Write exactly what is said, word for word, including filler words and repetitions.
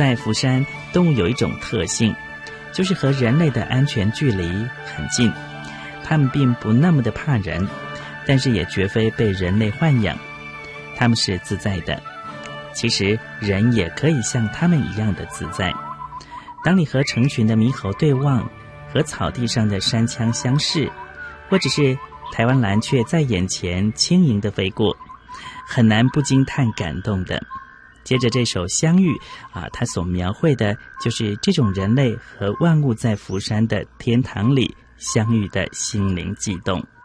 在福山，动物有一种特性，就是和人类的安全距离很近，它们并不那么的怕人，但是也绝非被人类豢养，它们是自在的。其实人也可以像它们一样的自在。当你和成群的猕猴对望，和草地上的山羌相视，或者是台湾蓝雀在眼前轻盈地飞过，很难不惊叹感动的。接着这首相遇啊，它所描绘的就是这种人类和万物在福山的天堂里相遇的心灵悸动。